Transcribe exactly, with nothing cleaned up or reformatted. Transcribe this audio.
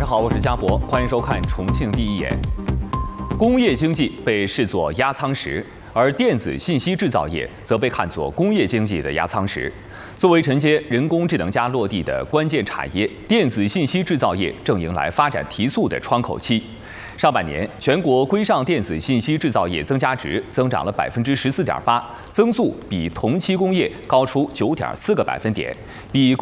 上好，我是嘉博，欢迎收看《重庆第一眼》。工业经济被视作压舱石，而电子信息制造业则被看作工业经济的压舱石。作为承接人工智能加落地的关键产业，电子信息制造业正迎来发展提速的窗口期。上半年，全国规上电子信息制造业增加值增长了百分之十四点八，增速比同期工业高出九点四个百分点，比